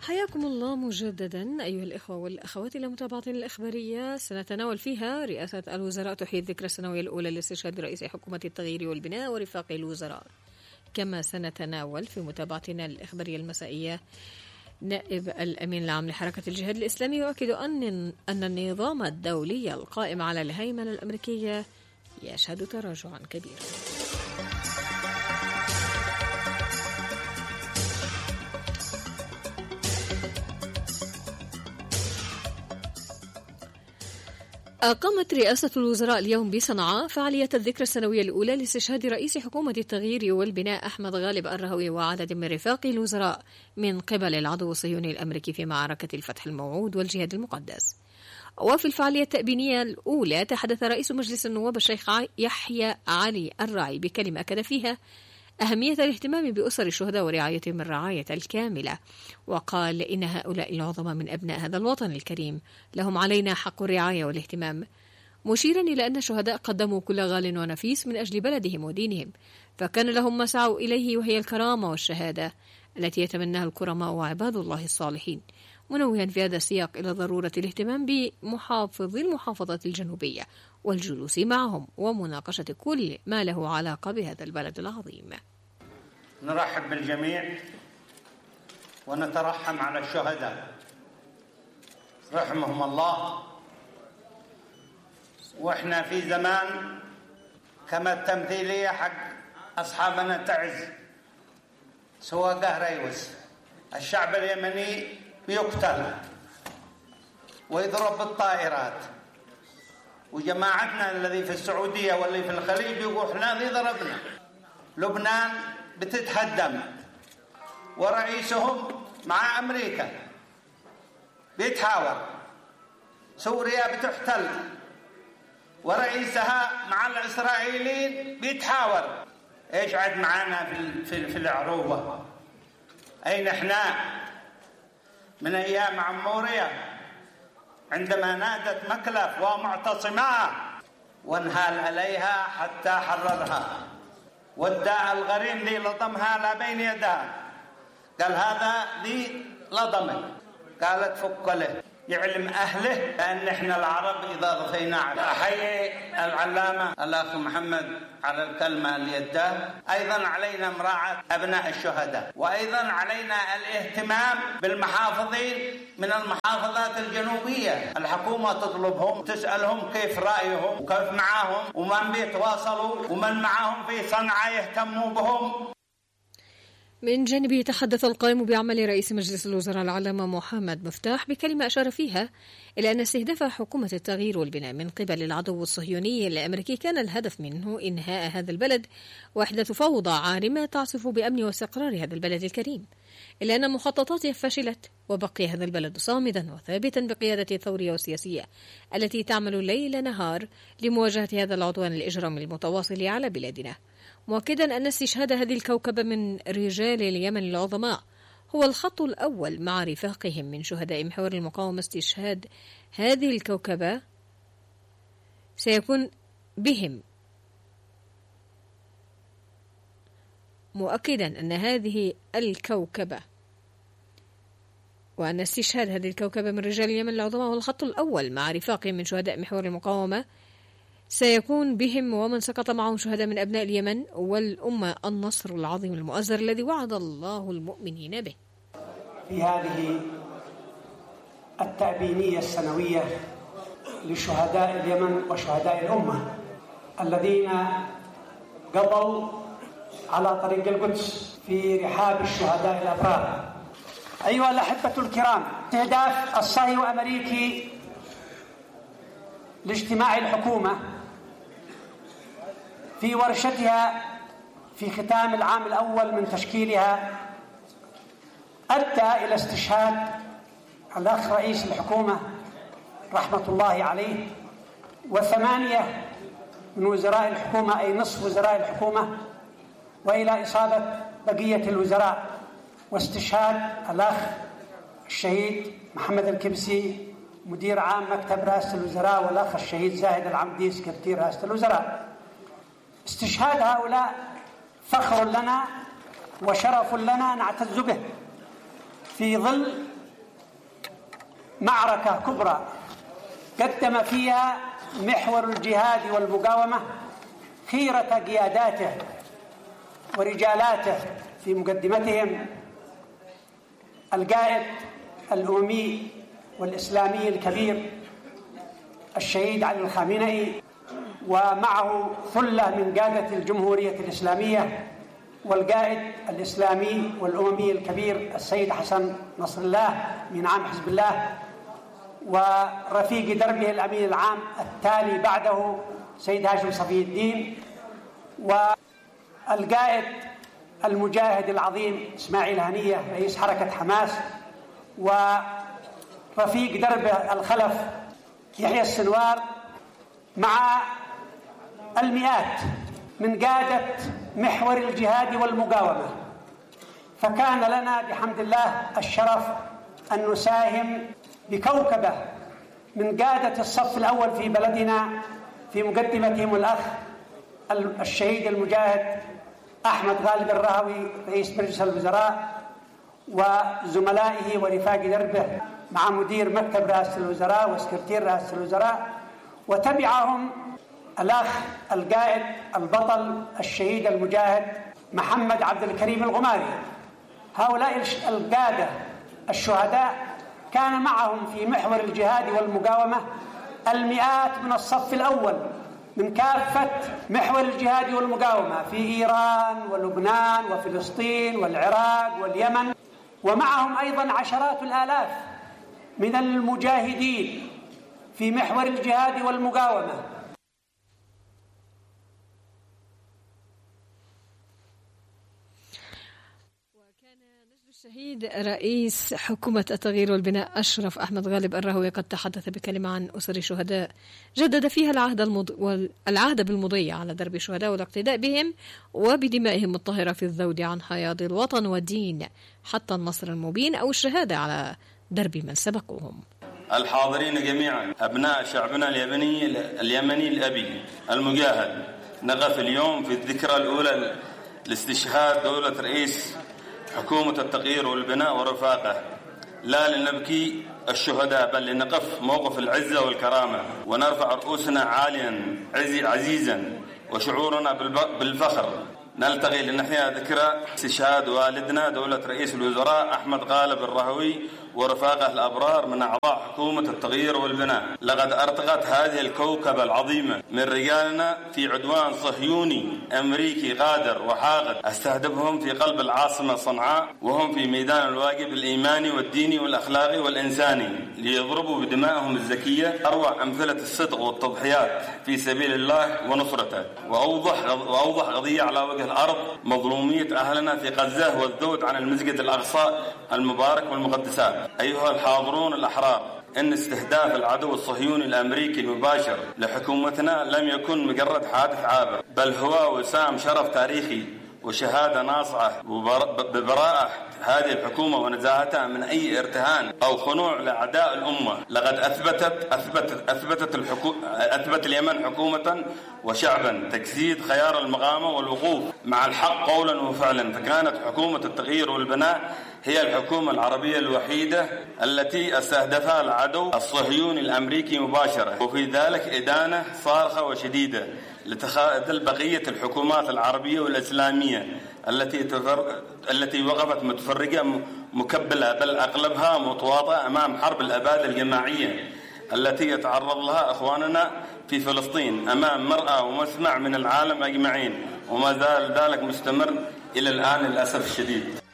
حياكم الله مجددا أيها الإخوة والأخوات إلى متابعتنا الإخبارية سنتناول فيها رئاسة الوزراء تحيي الذكرى السنوية الأولى لاستشهاد رئيس حكومة التغيير والبناء ورفاق الوزراء. كما سنتناول في متابعتنا الإخبارية المسائية نائب الأمين العام لحركة الجهاد الإسلامي يؤكد أن النظام الدولي القائم على الهيمنة الأمريكية يشهد تراجعا كبيرا. أقامت رئاسة الوزراء اليوم بصنعاء فعالية الذكرى السنوية الأولى لاستشهاد رئيس حكومة التغيير والبناء أحمد غالب الرهوي وعدد من رفاق الوزراء من قبل العدو الصهيوني الأمريكي في معركة الفتح الموعود والجهاد المقدس. وفي الفعالية التأبينية الأولى تحدث رئيس مجلس النواب الشيخ يحيى علي الراعي بكلمة أكد فيها أهمية الاهتمام بأسر الشهداء ورعايتهم الرعاية الكاملة، وقال إن هؤلاء العظماء من أبناء هذا الوطن الكريم لهم علينا حق الرعاية والاهتمام، مشيرا إلى أن الشهداء قدموا كل غال ونفيس من أجل بلدهم ودينهم، فكان لهم ما سعوا إليه وهي الكرامة والشهادة التي يتمناها الكرماء وعباد الله الصالحين، منوها في هذا السياق إلى ضرورة الاهتمام بمحافظي المحافظات الجنوبية والجلوس معهم ومناقشة كل ما له علاقة بهذا البلد العظيم. نرحب بالجميع ونترحم على الشهداء رحمهم الله. وإحنا في زمان كما التمثيلية حق أصحابنا تعز سواء قهريوس، الشعب اليمني يقتل ويضرب بالطائرات، وجماعتنا الذي في السعودية واللي في الخليج يقول احنا ذي ضربنا. لبنان بتتهدم ورئيسهم مع أمريكا بيتحاور، سوريا بتحتل ورئيسها مع الإسرائيليين بيتحاور. ايش عد معانا في العروبة؟ أين احنا من أيام عمورية عندما نادت مكلف ومعتصماء وانهال عليها حتى حررها، والداء الغريم ذي لطمها لا بين يدها، قال هذا ذي لطمه، قالت فك له، يعلم أهله بأن إحنا العرب إذا ضفينا على. أحيي العلامة الأخ محمد على الكلمة اللي يداه. أيضا علينا مراعاة أبناء الشهداء، وأيضا علينا الاهتمام بالمحافظين من المحافظات الجنوبية. الحكومة تطلبهم تسألهم كيف رأيهم وكيف معهم ومن بيتواصلوا ومن معهم في صنعاء يهتموا بهم. من جانبه تحدث القائم بعمل رئيس مجلس الوزراء العلامة محمد مفتاح بكلمة أشار فيها إلى أن استهداف حكومة التغيير والبناء من قبل العدو الصهيوني الأمريكي كان الهدف منه إنهاء هذا البلد وإحداث فوضى عارمة تعصف بأمن واستقرار هذا البلد الكريم، إلا أن مخططاته فشلت وبقي هذا البلد صامدا وثابتا بقيادة الثورية والسياسية التي تعمل ليل نهار لمواجهة هذا العدوان الإجرامي المتواصل على بلادنا، مؤكدا أن استشهاد هذه الكوكبة من رجال اليمن العظماء هو الخط الأول مع رفاقهم من شهداء محور المقاومة. استشهاد هذه الكوكبة سيكون بهم، مؤكدا أن هذه الكوكبة وأن استشهاد هذه الكوكبة من رجال اليمن العظماء هو الخط الأول مع رفاقهم من شهداء محور المقاومة سيكون بهم ومن سقط معهم شهداء من أبناء اليمن والأمة النصر العظيم المؤزر الذي وعد الله المؤمنين به. في هذه التأبينية السنوية لشهداء اليمن وشهداء الأمة الذين قضوا على طريق القدس في رحاب الشهداء الأبرار. أيها الأحبة الكرام، استهداف الصهيوني الأمريكي لاجتماع الحكومة في ورشتها في ختام العام الأول من تشكيلها أدى إلى استشهاد الأخ رئيس الحكومة رحمة الله عليه وثمانية من وزراء الحكومة، أي نصف وزراء الحكومة، وإلى إصابة بقية الوزراء، واستشهاد الأخ الشهيد محمد الكبسي مدير عام مكتب رئاسة الوزراء، والأخ الشهيد زاهد العمدي سكرتير رئاسة الوزراء. استشهاد هؤلاء فخر لنا وشرف لنا نعتز به في ظل معركة كبرى قدم فيها محور الجهاد والمقاومة خيرة قياداته ورجالاته، في مقدمتهم القائد الأممي والإسلامي الكبير الشهيد علي الخامنئي، ومعه ثلة من قادة الجمهورية الإسلامية، والقائد الإسلامي والأممي الكبير السيد حسن نصر الله من عام حزب الله، ورفيق دربه الأمين العام التالي بعده سيد هاشم صفي الدين، والقائد المجاهد العظيم إسماعيل هنية رئيس حركة حماس، ورفيق دربه الخلف يحيى السنوار، مع المئات من قادة محور الجهاد والمقاومة. فكان لنا بحمد الله الشرف أن نساهم بكوكبة من قادة الصف الأول في بلدنا، في مقدمتهم الأخ الشهيد المجاهد أحمد غالب الرهوي رئيس مجلس الوزراء، وزملائه ورفاق دربه مع مدير مكتب رئاسة الوزراء وسكرتير رئاسة الوزراء، وتبعهم الأخ القائد البطل الشهيد المجاهد محمد عبد الكريم الغماري. هؤلاء القادة الشهداء كان معهم في محور الجهاد والمقاومة المئات من الصف الأول من كافة محور الجهاد والمقاومة في إيران ولبنان وفلسطين والعراق واليمن، ومعهم أيضا عشرات الآلاف من المجاهدين في محور الجهاد والمقاومة. الشهيد رئيس حكومة التغيير والبناء أشرف أحمد غالب الرهوي قد تحدث بكلمة عن أسر الشهداء، جدد فيها العهد بالمضي على درب الشهداء والاقتداء بهم وبدمائهم الطاهرة في الذود عن حياض الوطن والدين حتى النصر المبين أو الشهادة على درب من سبقوهم. الحاضرين جميعا أبناء شعبنا اليمني الأبي المجاهد، نقف اليوم في الذكرى الأولى لاستشهاد دولة رئيس حكومة التغيير والبناء ورفاقه، لا لنبكي الشهداء بل لنقف موقف العزة والكرامة ونرفع رؤوسنا عاليا عزيزا وشعورنا بالفخر. نلتقي لنحيا ذكرى استشهاد والدنا دولة رئيس الوزراء أحمد غالب الرهوي ورفاقه الأبرار من أعضاء حكومة التغيير والبناء. لقد أرتقت هذه الكوكبة العظيمة من رجالنا في عدوان صهيوني أمريكي غادر وحاقد استهدفهم في قلب العاصمة صنعاء وهم في ميدان الواجب الإيماني والديني والأخلاقي والإنساني ليضربوا بدمائهم الزكية أروع أمثلة الصدق والتضحيات في سبيل الله ونصرته. وأوضح قضية على وجه الأرض مظلومية أهلنا في غزة والذود عن المسجد الأقصى المبارك والمقدسات. أيها الحاضرون الأحرار، إن استهداف العدو الصهيوني الأمريكي المباشر لحكومتنا لم يكن مجرد حادث عابر، بل هو وسام شرف تاريخي وشهادة ناصعة ببراءة هذه الحكومة ونزاهتها من أي ارتهان أو خنوع لأعداء الأمة. لقد أثبت اليمن حكومة وشعبا تجسيد خيار المقامة والوقوف مع الحق قولا وفعلا. فكانت حكومة التغيير والبناء هي الحكومة العربية الوحيدة التي استهدفها العدو الصهيوني الأمريكي مباشرة، وفي ذلك إدانة صارخة وشديدة لتخاذل بقية الحكومات العربية والإسلامية التي وقفت متفرقة مكبلة بل أغلبها متواطئة أمام حرب الأبادة الجماعية التي يتعرض لها أخواننا في فلسطين أمام مرأى ومسمع من العالم أجمعين، وما زال ذلك مستمر إلى الآن للأسف الشديد.